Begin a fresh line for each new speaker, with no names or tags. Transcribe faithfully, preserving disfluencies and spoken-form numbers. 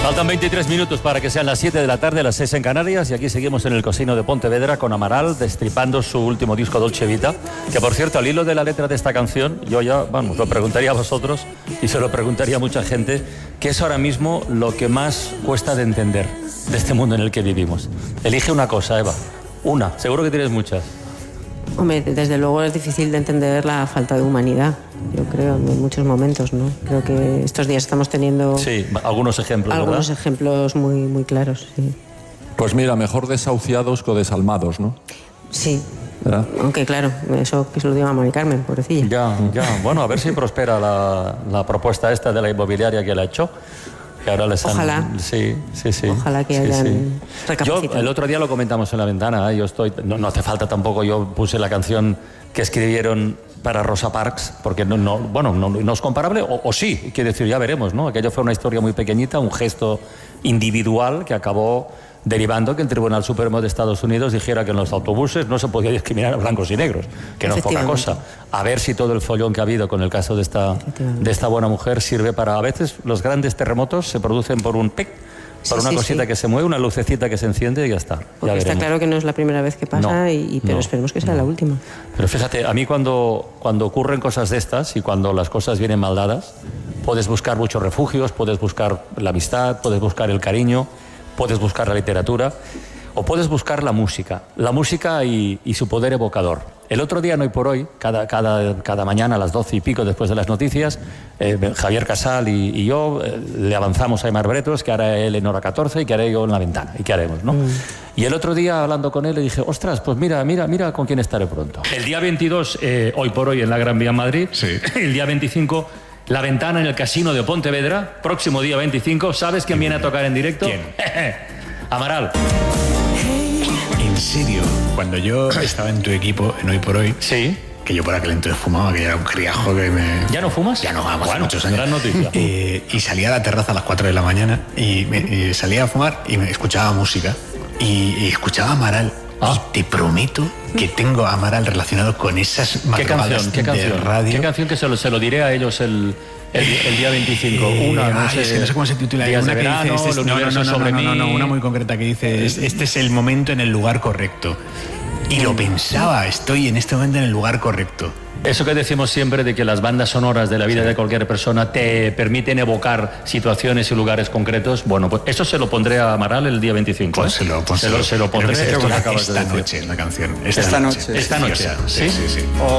Faltan veintitrés minutos para que sean las siete de la tarde, las seis en Canarias, y aquí seguimos en el Casino de Pontevedra con Amaral destripando su último disco Dolce Vita, que por cierto, al hilo de la letra de esta canción, yo ya, vamos, lo preguntaría a vosotros y se lo preguntaría a mucha gente, ¿qué es ahora mismo lo que más cuesta de entender de este mundo en el que vivimos? Elige una cosa, Eva, una, seguro que tienes muchas.
Hombre, desde luego es difícil de entender la falta de humanidad, yo creo, en muchos momentos, ¿no? Creo que estos días estamos teniendo...
Sí, algunos ejemplos,
Algunos
¿verdad?
ejemplos muy, muy claros, sí.
Pues mira, mejor desahuciados que desalmados, ¿no?
Sí,
¿Verdad?
aunque claro, eso que se lo diga a Mari Carmen, pobrecilla.
Ya, ya, bueno, a ver si prospera la, la propuesta esta de la inmobiliaria que la ha hecho. Que ahora les han...
Ojalá.
Sí, sí, sí.
Ojalá que
sí,
hayan
sí.
recapacitado.
Yo, el otro día lo comentamos en la ventana, ¿eh? Yo estoy... No, no hace falta tampoco, yo puse la canción que escribieron para Rosa Parks, porque no, no, bueno, no, no es comparable, o, o sí, quiero decir, ya veremos, ¿no? Aquello fue una historia muy pequeñita, un gesto individual que acabó derivando que el Tribunal Supremo de Estados Unidos dijera que en los autobuses no se podía discriminar a blancos y negros, que no es poca cosa. A ver si todo el follón que ha habido con el caso de esta, de esta buena mujer sirve para... A veces los grandes terremotos se producen por un pic, por
Sí,
una
sí,
cosita
sí.
que se mueve, una lucecita que se enciende y ya está.
Porque
Ya
está
veremos.
claro que no es la primera vez que pasa,
No,
y, y- pero
no,
esperemos que sea
no.
la última.
Pero fíjate, a mí cuando, cuando ocurren cosas de estas y cuando las cosas vienen mal dadas, puedes buscar muchos refugios, puedes buscar la amistad, puedes buscar el cariño, puedes buscar la literatura o puedes buscar la música. La música y, y su poder evocador. El otro día, en Hoy por Hoy, cada, cada, cada mañana a las doce y pico después de las noticias, eh, Javier Casal y, y yo eh, le avanzamos a Aimar Bretos, que hará él en hora catorce y que haré yo en la ventana. ¿Y qué haremos, no? Mm. Y el otro día, hablando con él, le dije, ostras, pues mira, mira, mira con quién estaré pronto. El día veintidós, eh, Hoy por Hoy, en la Gran Vía en Madrid.
Sí.
El día veinticinco, La Ventana en el Casino de Pontevedra. Próximo día veinticinco, ¿sabes quién viene a tocar en directo?
¿Quién?
Amaral.
En serio, cuando yo estaba en tu equipo, en Hoy por Hoy,
Sí.
que yo por aquel entonces fumaba, que era un criajo que me...
¿Ya no fumas?
Ya no, vamos, hace
Bueno,
muchos años.
gran noticia.
Eh, y salía a la terraza a las cuatro de la mañana y, me, y salía a fumar y me escuchaba música y, y escuchaba a Amaral.
Ah.
Y te prometo que tengo a Amaral relacionado con esas
¿Qué
madrugadas
canción? ¿Qué canción?
de radio.
¿Qué canción que se lo, se lo diré a ellos el, el, el día veinticinco?
Eh,
Una, no
ay,
sé.
es que no sé cómo se titula.
Días
Una
de
que dice,
verano,
este es-
el
no, no,
universo
no, no,
sobre
no, no, no,
mí.
una muy concreta que dice, es- este es el momento en el lugar correcto. Y lo pensaba, estoy en este momento en el lugar correcto.
Eso que decimos siempre de que las bandas sonoras de la vida de cualquier persona te permiten evocar situaciones y lugares concretos, bueno, pues eso se lo pondré a Amaral el día veinticinco.
Pues
¿eh?
se lo, pues
se lo, se lo
Creo que
pondré.
se
esto que
titula
acabas de
Esta
decir.
noche es la canción.
Esta
noche.
Esta noche,
Preciosa.
¿sí?
Sí, sí, sí.